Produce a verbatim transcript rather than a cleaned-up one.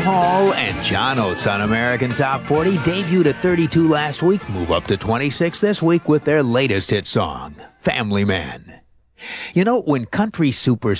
Paul and John Oates on American Top forty debuted at thirty-two last week, move up to twenty-six this week with their latest hit song, Family Man. You know, when country super